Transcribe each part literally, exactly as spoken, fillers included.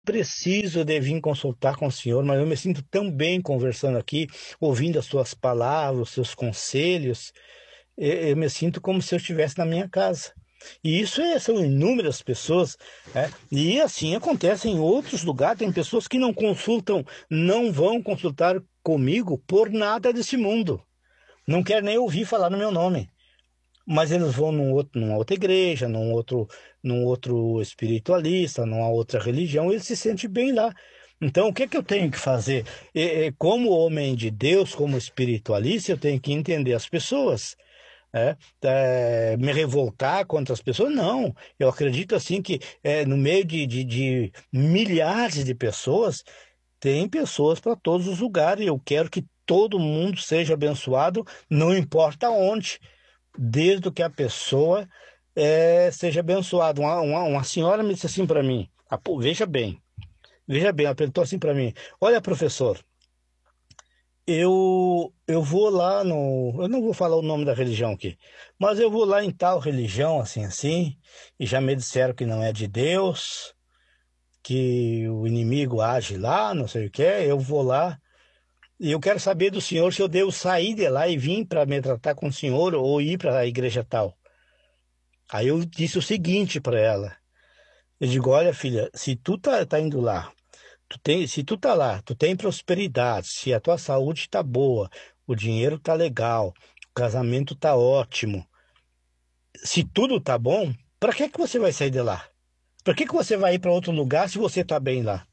preciso de vir consultar com o senhor, mas eu me sinto tão bem conversando aqui, ouvindo as suas palavras, os seus conselhos. Eu, eu me sinto como se eu estivesse na minha casa. E isso é, são inúmeras pessoas, né? E assim acontece em outros lugares. Tem pessoas que não consultam, não vão consultar comigo por nada desse mundo. Não quer nem ouvir falar no meu nome. Mas eles vão num outro, numa outra igreja, num outro, num outro espiritualista, numa outra religião, eles se sentem bem lá. Então, o que é que eu tenho que fazer? É, é, como homem de Deus, como espiritualista, eu tenho que entender as pessoas. É, é, me revoltar contra as pessoas? Não. Eu acredito assim que é, no meio de, de, de milhares de pessoas, tem pessoas para todos os lugares. Eu quero que todo mundo seja abençoado, não importa onde, desde que a pessoa é, seja abençoada. Uma, uma, uma senhora me disse assim para mim, ah, pô, veja bem, veja bem, ela perguntou assim para mim: olha, professor, eu, eu vou lá no. Eu não vou falar o nome da religião aqui, mas eu vou lá em tal religião, assim, assim, e já me disseram que não é de Deus, que o inimigo age lá, não sei o que, eu vou lá. E eu quero saber do senhor se eu devo sair de lá e vir para me tratar com o senhor ou ir para a igreja tal. Aí eu disse o seguinte para ela. Eu digo: olha, filha, se tu tá, tá indo lá, tu tem, se tu tá lá, tu tem prosperidade, se a tua saúde tá boa, o dinheiro tá legal, o casamento tá ótimo, se tudo tá bom, para que que você vai sair de lá? Para que que você vai ir para outro lugar se você tá bem lá?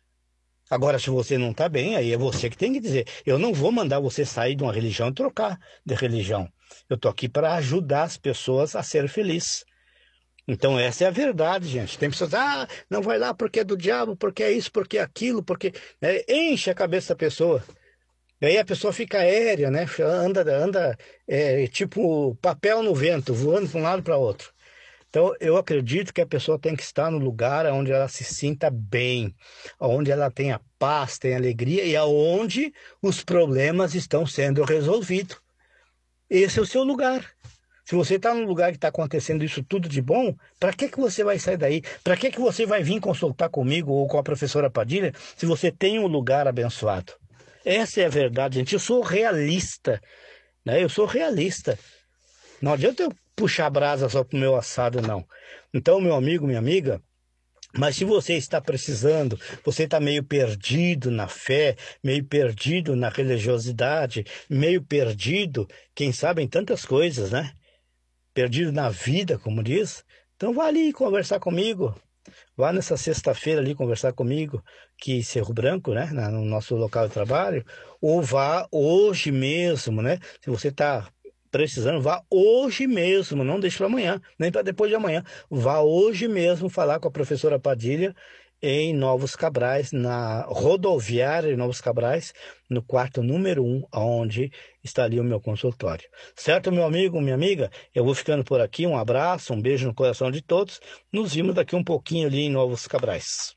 Agora, se você não tá bem, aí é você que tem que dizer. Eu não vou mandar você sair de uma religião e trocar de religião. Eu tô aqui para ajudar as pessoas a ser felizes. Então, essa é a verdade, gente. Tem pessoas, ah, não vai lá porque é do diabo, porque é isso, porque é aquilo, porque, né, enche a cabeça da pessoa. E aí a pessoa fica aérea, né? Anda, anda, é, tipo papel no vento, voando de um lado para outro. Então, eu acredito que a pessoa tem que estar no lugar onde ela se sinta bem, onde ela tenha paz, tenha alegria e aonde os problemas estão sendo resolvidos. Esse é o seu lugar. Se você está num lugar que está acontecendo isso tudo de bom, para que que você vai sair daí? Para que que você vai vir consultar comigo ou com a professora Padilha se você tem um lugar abençoado? Essa é a verdade, gente. Eu sou realista, né? Eu sou realista. Não adianta eu puxar a brasa só pro meu assado, não. Então, meu amigo, minha amiga, mas se você está precisando, você está meio perdido na fé, meio perdido na religiosidade, meio perdido, quem sabe em tantas coisas, né? Perdido na vida, como diz, então vá ali conversar comigo. Vá nessa sexta-feira ali conversar comigo, que em Cerro Branco, né, na- no nosso local de trabalho, ou vá hoje mesmo, né? Se você está precisando, vá hoje mesmo, não deixe para amanhã, nem para depois de amanhã. Vá hoje mesmo falar com a professora Padilha em Novos Cabrais, na rodoviária de Novos Cabrais, no quarto número um, onde está ali o meu consultório. Certo, meu amigo, minha amiga? Eu vou ficando por aqui. Um abraço, um beijo no coração de todos. Nos vimos daqui um pouquinho ali em Novos Cabrais.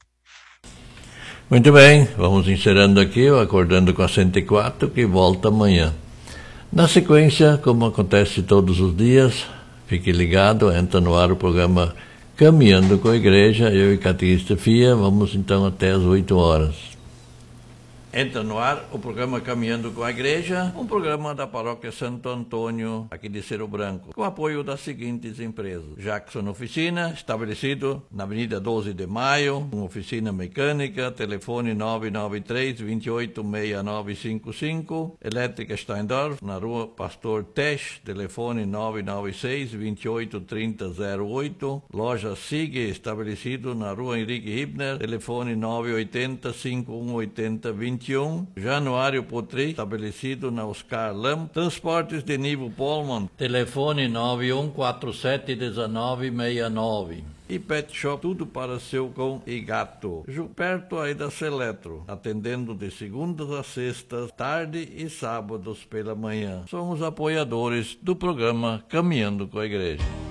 Muito bem, vamos encerrando aqui o Acordando com a cento e quatro, que volta amanhã. Na sequência, como acontece todos os dias, fique ligado, entra no ar o programa Caminhando com a Igreja, eu e Catequista Fia, vamos então até às oito horas. Entra no ar o programa Caminhando com a Igreja, um programa da Paróquia Santo Antônio, aqui de Cerro Branco, com apoio das seguintes empresas: Jackson Oficina, estabelecido na Avenida doze de Maio, uma oficina mecânica, telefone nove nove três, dois oito seis nove cinco cinco, Elétrica Steindorf, na Rua Pastor Tesch, telefone nove nove seis, dois oito três zero zero oito, Loja Sig, estabelecido na Rua Henrique Hibner, telefone nove oito zero, cinco um oito zero, vinte e um, Januário Potri, estabelecido na Oscar Lam, Transportes de Nivo Polman, telefone nove um quatro sete um nove seis nove. E Pet Shop, tudo para seu cão e gato. Perto aí da Seletro, atendendo de segundas a sextas, tarde e sábados pela manhã. Somos apoiadores do programa Caminhando com a Igreja.